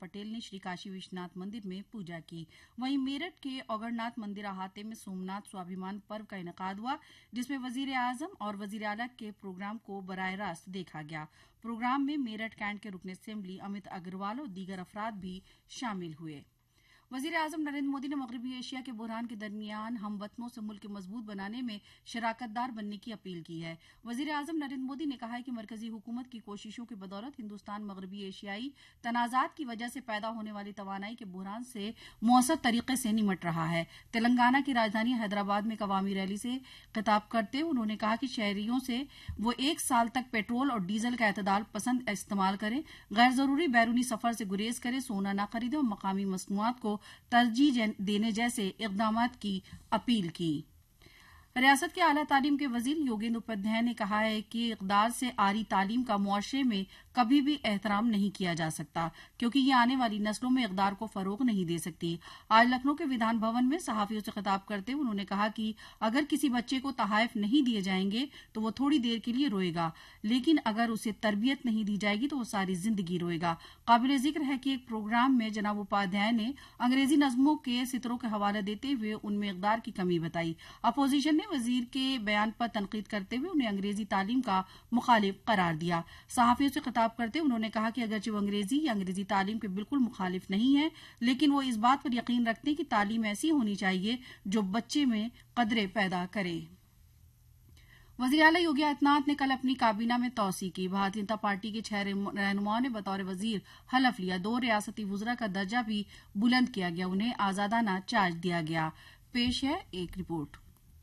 पटेल ने श्री काशी विश्वनाथ मंदिर में पूजा की। वहीं मेरठ के औगड़नाथ मंदिर अहाते में सोमनाथ स्वाभिमान पर्व का इनेकाद हुआ, जिसमें वजीर आजम और वजीर आला के प्रोग्राम को बराह रास्त देखा गया। प्रोग्राम में मेरठ कैंट के रुकन असेंबली अमित अग्रवाल और दीगर अफराद भी शामिल हुए। वजीर आजम नरेंद्र मोदी ने मगरबी एशिया के बहरान के दरमियान हमवतनों से मुल्क मजबूत बनाने में शराकतदार बनने की अपील की है। वजीर आजम नरेंद्र मोदी ने कहा है कि मरकजी हुकूमत की कोशिशों की बदौलत हिंदुस्तान मगरबी एशियाई तनाजात की वजह से पैदा होने वाली तवानाई के बहरान से मौसर तरीके से निमट रहा है। तेलंगाना की राजधानी हैदराबाद में एक अवामी रैली से खिताब करते हुए उन्होंने कहा कि शहरियों से वो 1 साल तक पेट्रोल और डीजल का एतदाल पसंद इस्तेमाल करें, गैर जरूरी बैरूनी सफर से गुरेज करें, सोना न खरीदें और मकामी मसनूआत को तरजीह देने जैसे इक़दामात की अपील की। रियासत के आला तालीम के वजीर योगेंद्र उपाध्याय ने कहा है कि इक़दार से आरी तालीम का मुआशरे में कभी भी एहतराम नहीं किया जा सकता, क्योंकि ये आने वाली नस्लों में इक़दार को फरोग नहीं दे सकती। आज लखनऊ के विधान भवन में सहाफियों से खिताब करते हुए उन्होंने कहा कि अगर किसी बच्चे को तहाइफ नहीं दिए जाएंगे तो वो थोड़ी देर के लिए रोएगा, लेकिन अगर उसे तरबियत नहीं दी जाएगी तो वो सारी जिंदगी रोएगा। काबिल जिक्र है कि एक प्रोग्राम में जनाब उपाध्याय ने अंग्रेजी नज़्मों के सितरों के हवाले देते हुए उनमें इक़दार की कमी बताई। अपोजिशन ने वजीर के बयान पर तनकीद करते हुए उन्हें अंग्रेजी तालीम का मुखालिफ करार दिया। सहाफियों से खिताब करते हुए उन्होंने कहा कि अगरचे वो अंग्रेजी या अंग्रेजी तालीम के बिल्कुल मुखालिफ नहीं है, लेकिन वो इस बात पर यकीन रखते हैं कि तालीम ऐसी होनी चाहिए जो बच्चे में कदरें पैदा करे। वज़ीर आला योगी आदित्यनाथ ने कल अपनी काबीना में तौसी की। भारतीय जनता पार्टी के 6 रहनुमाओं ने बतौर वजीर हलफ लिया। 2 रियासती वुज़रा का दर्जा भी बुलंद किया गया, उन्हें आजादाना चार्ज दिया गया। पेश है एक रिपोर्ट।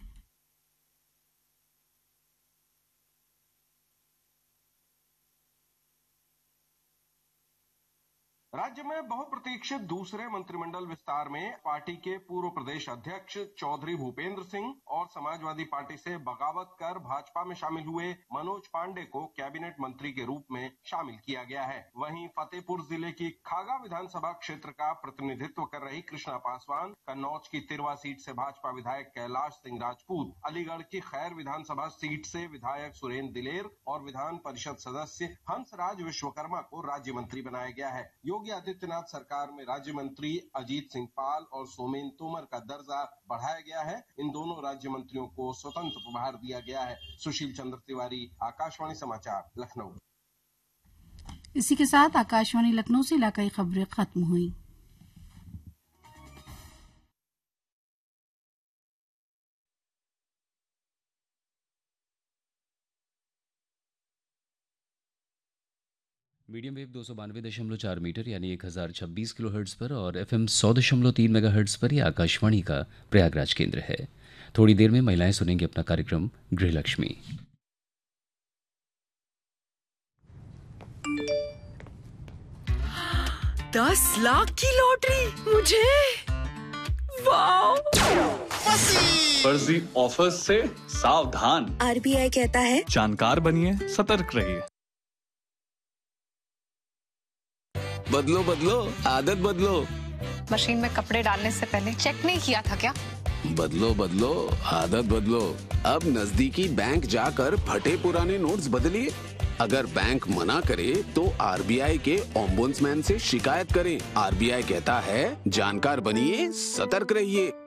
राज्य में बहुप्रतीक्षित दूसरे मंत्रिमंडल विस्तार में पार्टी के पूर्व प्रदेश अध्यक्ष चौधरी भूपेंद्र सिंह और समाजवादी पार्टी से बगावत कर भाजपा में शामिल हुए मनोज पांडे को कैबिनेट मंत्री के रूप में शामिल किया गया है। वहीं फतेहपुर जिले की खागा विधानसभा क्षेत्र का प्रतिनिधित्व कर रही कृष्णा पासवान, कन्नौज की तिरवा सीट से भाजपा विधायक कैलाश सिंह राजपूत, अलीगढ़ की खैर विधानसभा सीट से विधायक सुरेंद्र दिलेर और विधान परिषद सदस्य हंसराज विश्वकर्मा को राज्य मंत्री बनाया गया है। योगी आदित्यनाथ सरकार में राज्य मंत्री अजीत सिंह पाल और सोमेन तोमर का दर्जा बढ़ाया गया है। इन दोनों राज्य मंत्रियों को स्वतंत्र प्रभार दिया गया है। सुशील चंद्र तिवारी, आकाशवाणी समाचार, लखनऊ। इसी के साथ आकाशवाणी लखनऊ से इलाकाई खबरें खत्म हुई। मीडियम वेव 292.4 मीटर यानी 1026 किलोहर्ट्ज़ पर और FM 100.3 मेगाहर्ट्ज़ पर यह आकाशवाणी का प्रयागराज केंद्र है। थोड़ी देर में महिलाएं सुनेंगी अपना कार्यक्रम गृहलक्ष्मी। ₹10 लाख की लॉटरी मुझे, वाह! फर्जी ऑफर्स से सावधान। RBI कहता है जानकार बनिए, सतर्क रहिए। बदलो बदलो आदत बदलो। मशीन में कपड़े डालने से पहले चेक नहीं किया था क्या? बदलो बदलो आदत बदलो। अब नजदीकी बैंक जाकर फटे पुराने नोट्स बदलिए। अगर बैंक मना करे तो RBI के ओम्बुड्समैन से शिकायत करें। RBI कहता है जानकार बनिए, सतर्क रहिए।